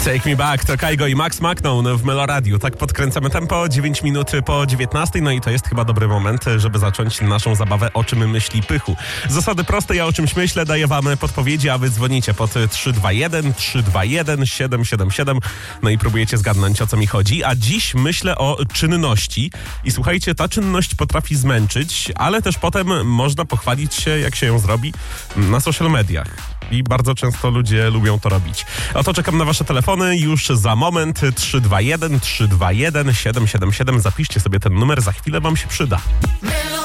Take Me Back to Kygo i Max Macnoun w Meloradiu. Tak podkręcamy tempo, 9 minut po 19. No i to jest chyba dobry moment, żeby zacząć naszą zabawę O czym myśli Pychu. Zasady proste, ja o czymś myślę, daję wam podpowiedzi, a wy dzwonicie pod 321 321 777. No i próbujecie zgadnąć, o co mi chodzi. A dziś myślę o czynności. I słuchajcie, ta czynność potrafi zmęczyć, ale też potem można pochwalić się, jak się ją zrobi na social mediach. I bardzo często ludzie lubią to robić. Oto czekam na wasze telefony już za moment. 321 321 777. Zapiszcie sobie ten numer, za chwilę wam się przyda.